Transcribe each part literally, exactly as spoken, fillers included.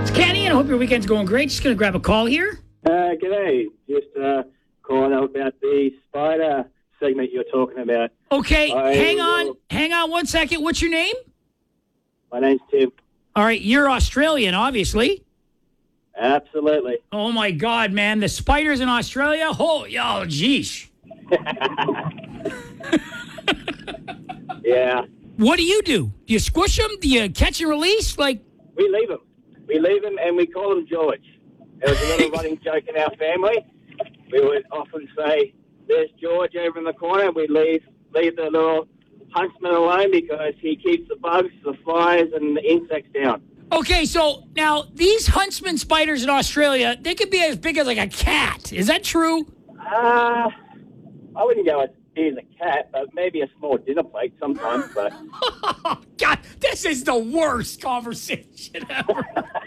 Kenny, and I hope your weekend's going great. Just going to grab a call here. Uh, g'day. Just uh, calling up about the spider segment you're talking about. Okay, I hang on. will- Hang on one second. What's your name? My name's Tim. All right, you're Australian, obviously. Absolutely. Oh, my God, man. The spiders in Australia? Oh, oh geesh. Yeah. What do you do? Do you squish them? Do you catch and release? Like, We leave them. We leave them and we call him George. There was a little running joke in our family. We would often say, there's George over in the corner. We leave leave the little huntsman alone because he keeps the bugs, the flies, and the insects down. okay, so now these huntsman spiders in Australia, they could be as big as like a cat. Is that true? Uh, I wouldn't go as big as a cat, but maybe a small dinner plate sometimes. But Oh, God, this is the worst conversation ever.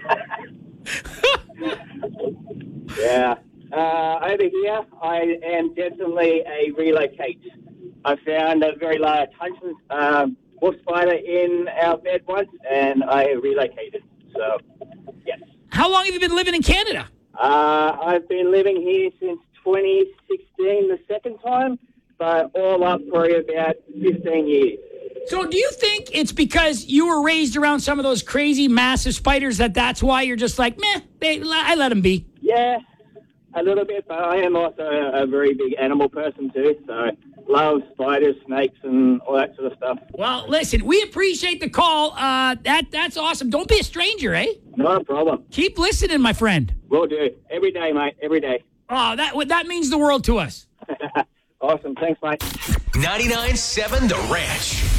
yeah. Uh, over here, I am definitely a relocate. I found a very large huntsman um, wolf spider in our bed once, and I relocated. So, yes. How long have you been living in Canada? Uh, I've been living here since twenty sixteen, the second time, but all up for about fifteen years. So do you think it's because you were raised around some of those crazy, massive spiders that that's why you're just like, meh, they, I let them be? Yeah, a little bit, but I am also a, a very big animal person too, so love spiders, snakes, and all that sort of stuff. Well, listen, we appreciate the call. Uh, that That's awesome. Don't be a stranger, eh? Not a problem. Keep listening, my friend. Will do. Every day, mate. Every day. Oh, that that means the world to us. Awesome. Thanks, mate. ninety-nine point seven The Ranch.